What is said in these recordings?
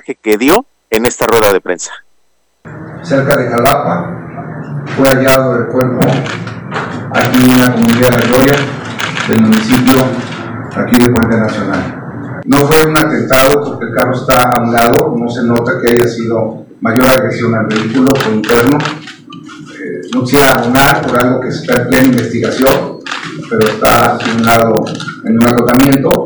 mensaje que dio en esta rueda de prensa. Cerca de Jalapa fue hallado el cuerpo aquí en la comunidad de La Gloria, del municipio aquí de Puente Nacional. No fue un atentado porque el carro está a un lado, no se nota que haya sido mayor agresión al vehículo, fue interno. No quisiera abonar por algo que está en plena investigación, pero está a un lado en un acotamiento.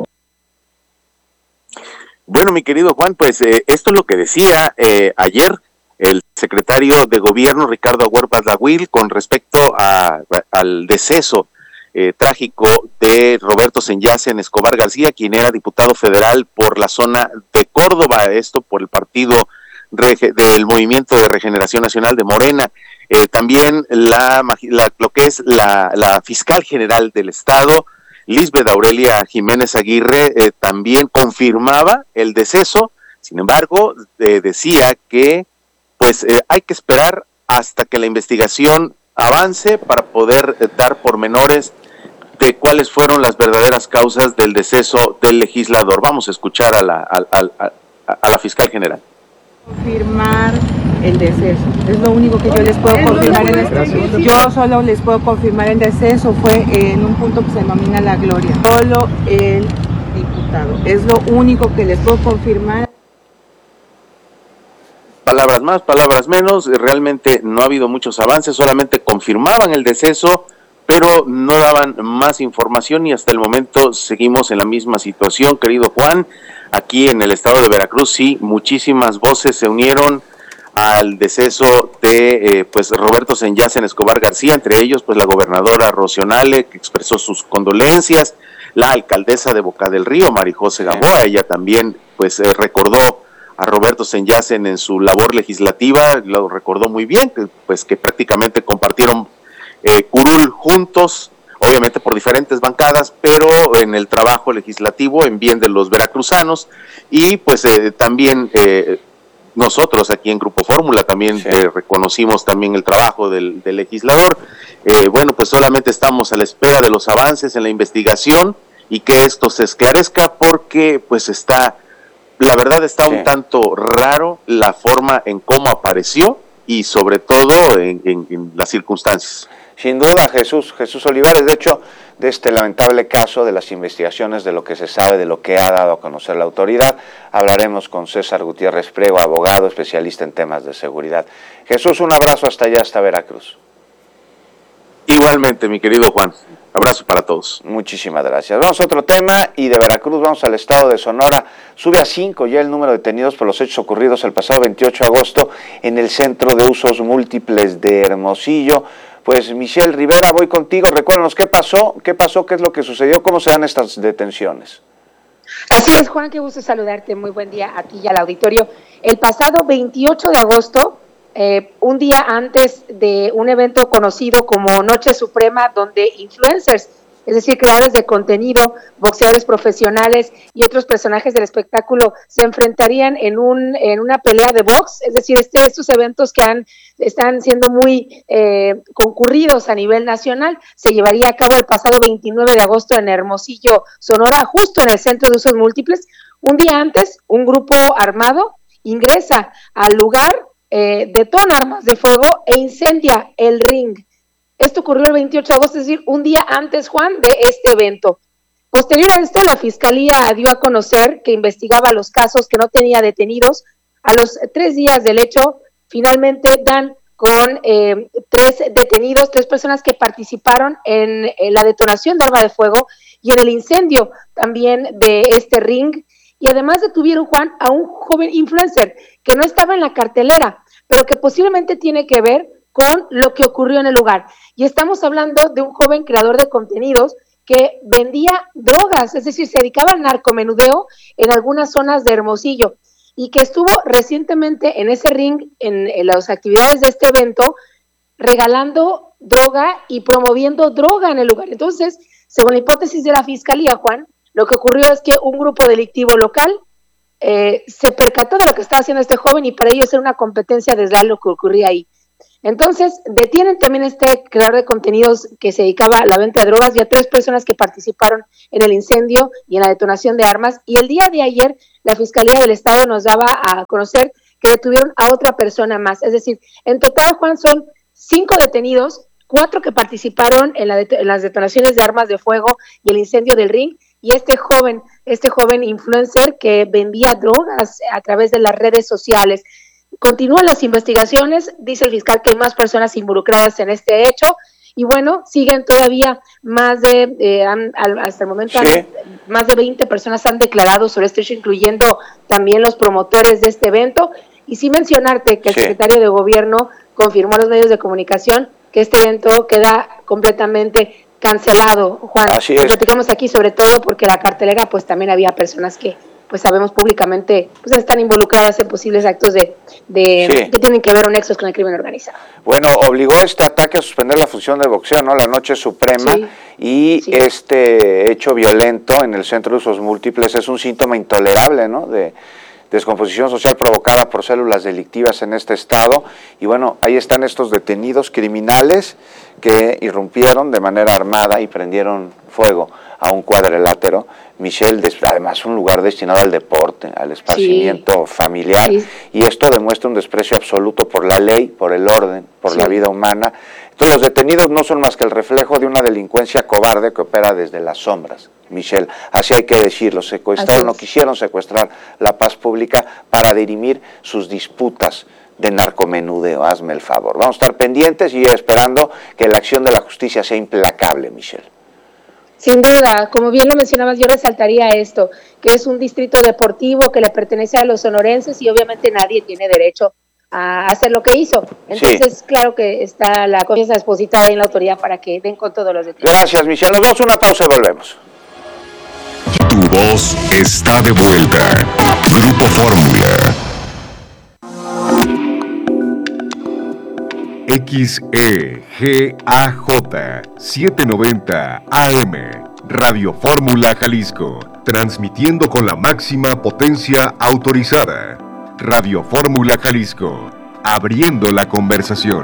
Bueno, mi querido Juan, pues esto es lo que decía ayer el secretario de Gobierno, Ricardo Agüer Paz-Lawil, con respecto al deceso trágico de Roberto Senyacen Escobar García, quien era diputado federal por la zona de Córdoba, esto por el partido del Movimiento de Regeneración Nacional de Morena. También lo que es la fiscal general del Estado, Lisbeth Aurelia Jiménez Aguirre, también confirmaba el deceso. Sin embargo, decía que pues hay que esperar hasta que la investigación avance para poder dar pormenores de cuáles fueron las verdaderas causas del deceso del legislador. Vamos a escuchar a la fiscal general. Confirmar el deceso, es lo único que yo les puedo confirmar en este asunto. Yo solo les puedo confirmar el deceso, fue en un punto que se denomina La Gloria. Solo el diputado, es lo único que les puedo confirmar. Palabras más, palabras menos, realmente no ha habido muchos avances, solamente confirmaban el deceso, pero no daban más información y hasta el momento seguimos en la misma situación, querido Juan. Aquí en el estado de Veracruz, sí, muchísimas voces se unieron al deceso de pues Roberto Senyacen Escobar García, entre ellos pues la gobernadora Rocío Nale, que expresó sus condolencias, la alcaldesa de Boca del Río, Marijose Gamboa, ella también pues recordó a Roberto Senyacen en su labor legislativa, lo recordó muy bien, que prácticamente compartieron curul juntos, obviamente por diferentes bancadas, pero en el trabajo legislativo en bien de los veracruzanos, y pues también nosotros aquí en Grupo Fórmula también reconocimos también el trabajo del legislador. Bueno, pues solamente estamos a la espera de los avances en la investigación y que esto se esclarezca, porque pues la verdad está un tanto raro la forma en cómo apareció y sobre todo en las circunstancias. Sin duda, Jesús Olivares, de hecho, de este lamentable caso, de las investigaciones, de lo que se sabe, de lo que ha dado a conocer la autoridad, hablaremos con César Gutiérrez Priego, abogado, especialista en temas de seguridad. Jesús, un abrazo hasta allá, hasta Veracruz. Igualmente, mi querido Juan. Abrazo para todos. Muchísimas gracias. Vamos a otro tema y de Veracruz vamos al estado de Sonora. Sube a 5 ya el número de detenidos por los hechos ocurridos el pasado 28 de agosto en el Centro de Usos Múltiples de Hermosillo. Pues Michelle Rivera, voy contigo. Recuérdanos qué pasó, qué es lo que sucedió, cómo se dan estas detenciones. Así es, Juan, qué gusto saludarte. Muy buen día a ti y al auditorio. El pasado 28 de agosto, un día antes de un evento conocido como Noche Suprema, donde influencers, es decir, creadores de contenido, boxeadores profesionales y otros personajes del espectáculo se enfrentarían en una pelea de box, es decir, estos eventos que están siendo muy concurridos a nivel nacional, se llevaría a cabo el pasado 29 de agosto en Hermosillo, Sonora, justo en el Centro de Usos Múltiples. Un día antes, un grupo armado ingresa al lugar, detona armas de fuego e incendia el ring. Esto ocurrió el 28 de agosto, es decir, un día antes, Juan, de este evento. Posterior a esto, la Fiscalía dio a conocer que investigaba los casos, que no tenía detenidos. A los 3 días del hecho, finalmente dan con 3 detenidos, 3 personas que participaron en la detonación de arma de fuego y en el incendio también de este ring. Y además detuvieron, Juan, a un joven influencer que no estaba en la cartelera, pero que posiblemente tiene que ver con lo que ocurrió en el lugar. Y estamos hablando de un joven creador de contenidos que vendía drogas, es decir, se dedicaba al narcomenudeo en algunas zonas de Hermosillo y que estuvo recientemente en ese ring, en las actividades de este evento, regalando droga y promoviendo droga en el lugar. Entonces, según la hipótesis de la Fiscalía, Juan, lo que ocurrió es que un grupo delictivo local se percató de lo que estaba haciendo este joven y para ellos era una competencia desleal lo que ocurría ahí. Entonces, detienen también este creador de contenidos que se dedicaba a la venta de drogas y a 3 personas que participaron en el incendio y en la detonación de armas. Y el día de ayer la Fiscalía del Estado nos daba a conocer que detuvieron a otra persona más. Es decir, en total, Juan, son 5 detenidos, 4 que participaron en las detonaciones de armas de fuego y el incendio del Ring, y este joven influencer que vendía drogas a través de las redes sociales. Continúan las investigaciones, dice el fiscal que hay más personas involucradas en este hecho, y bueno, siguen todavía hasta el momento, más de 20 personas han declarado sobre este hecho, incluyendo también los promotores de este evento. Y sí mencionarte que el secretario de Gobierno confirmó a los medios de comunicación que este evento queda completamente cancelado, Juan. Así es. Lo platicamos aquí sobre todo porque la cartelera, pues también había personas que, pues sabemos públicamente, pues están involucradas en posibles actos que tienen que ver o nexos con el crimen organizado. Bueno, obligó este ataque a suspender la función de boxeo, ¿no? La Noche Suprema, este hecho violento en el Centro de Usos Múltiples es un síntoma intolerable, ¿no? De descomposición social provocada por células delictivas en este estado, y bueno, ahí están estos detenidos criminales que irrumpieron de manera armada y prendieron fuego a un cuadrilátero, Michelle, además un lugar destinado al deporte, al esparcimiento familiar, y esto demuestra un desprecio absoluto por la ley, por el orden, por la vida humana. Entonces los detenidos no son más que el reflejo de una delincuencia cobarde que opera desde las sombras, Michelle, así hay que decirlo. Secuestraron o quisieron secuestrar la paz pública para dirimir sus disputas de narcomenudeo, hazme el favor. Vamos a estar pendientes y esperando que la acción de la justicia sea implacable, Michelle. Sin duda, como bien lo mencionabas, yo resaltaría esto, que es un distrito deportivo que le pertenece a los sonorenses y obviamente nadie tiene derecho a hacer lo que hizo. Entonces, claro que está la confianza depositada en la autoridad para que den con todos los detalles. Gracias, Michelle. Nos vamos a una pausa y volvemos. Tu voz está de vuelta. Grupo Fórmula. XEGAJ 790 AM, Radio Fórmula Jalisco, transmitiendo con la máxima potencia autorizada. Radio Fórmula Jalisco, abriendo la conversación.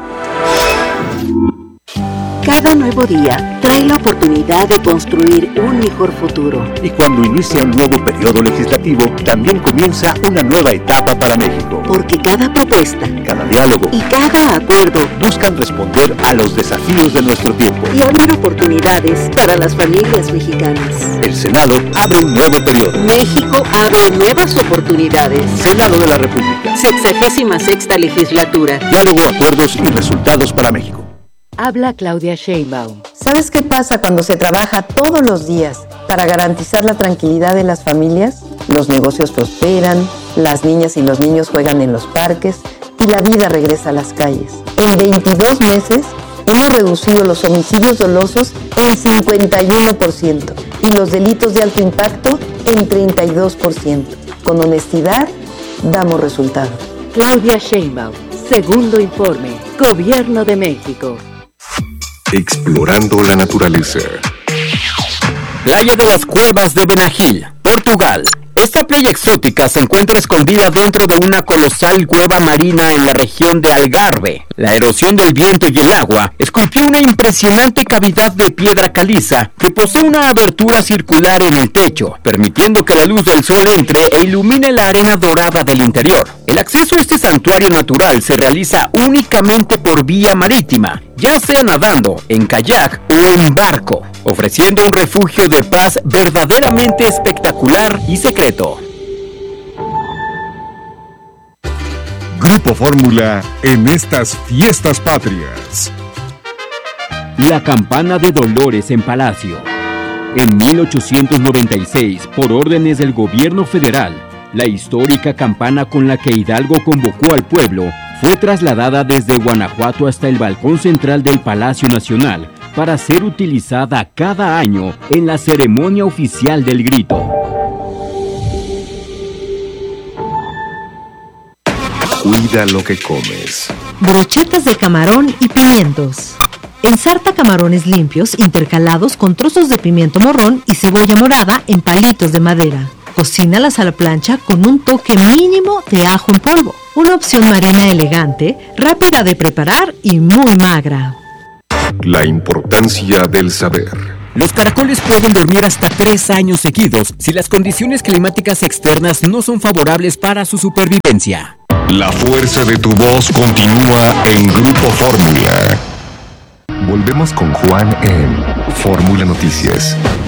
Cada nuevo día trae la oportunidad de construir un mejor futuro. Y cuando inicia un nuevo periodo legislativo, también comienza una nueva etapa para México. Porque cada propuesta, cada diálogo y cada acuerdo buscan responder a los desafíos de nuestro tiempo y abrir oportunidades para las familias mexicanas. El Senado abre un nuevo periodo. México abre nuevas oportunidades. Senado de la República. 66ª legislatura. Diálogo, acuerdos y resultados para México. Habla Claudia Sheinbaum. ¿Sabes qué pasa cuando se trabaja todos los días para garantizar la tranquilidad de las familias? Los negocios prosperan, las niñas y los niños juegan en los parques y la vida regresa a las calles. En 22 meses hemos reducido los homicidios dolosos en 51% y los delitos de alto impacto en 32%. Con honestidad, damos resultados. Claudia Sheinbaum, segundo informe, Gobierno de México. Explorando la naturaleza. Playa de las Cuevas de Benagil, Portugal. Esta playa exótica se encuentra escondida dentro de una colosal cueva marina en la región de Algarve. La erosión del viento y el agua esculpió una impresionante cavidad de piedra caliza que posee una abertura circular en el techo, permitiendo que la luz del sol entre e ilumine la arena dorada del interior. El acceso a este santuario natural se realiza únicamente por vía marítima, ya sea nadando, en kayak o en barco, ofreciendo un refugio de paz verdaderamente espectacular y secreto. Grupo Fórmula en estas fiestas patrias. La campana de Dolores en Palacio. En 1896, por órdenes del gobierno federal, la histórica campana con la que Hidalgo convocó al pueblo fue trasladada desde Guanajuato hasta el balcón central del Palacio Nacional para ser utilizada cada año en la ceremonia oficial del grito. Cuida lo que comes. Brochetas de camarón y pimientos. Ensarta camarones limpios intercalados con trozos de pimiento morrón y cebolla morada en palitos de madera. Cocínalas a la plancha con un toque mínimo de ajo en polvo. Una opción marina elegante, rápida de preparar y muy magra. La importancia del saber. Los caracoles pueden dormir hasta 3 años seguidos si las condiciones climáticas externas no son favorables para su supervivencia. La fuerza de tu voz continúa en Grupo Fórmula. Volvemos con Juan en Fórmula Noticias.